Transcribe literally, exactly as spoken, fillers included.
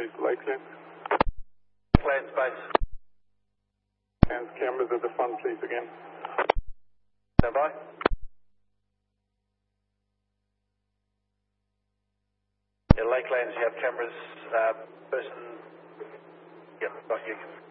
Base, Lakeland. Lakeland Base. And cameras at the front, please, again. Stand by. Yeah, Lakelands, you have cameras. Uh, person. Yep, got you.